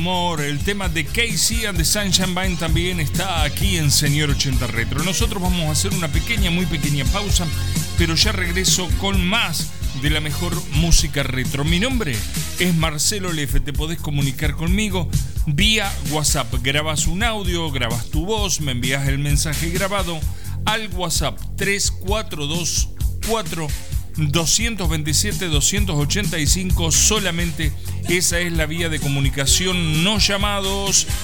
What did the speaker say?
Amor, el tema de Casey and the Sunshine Band también está aquí en Señor 80 Retro. Nosotros vamos a hacer una pequeña, muy pequeña pausa, pero ya regreso con más de la mejor música retro. Mi nombre es Marcelo Lefe, te podés comunicar conmigo vía WhatsApp. Grabas un audio, grabas tu voz, me envías el mensaje grabado al WhatsApp 3424 227 285. Solamente esa es la vía de comunicación, no llamados.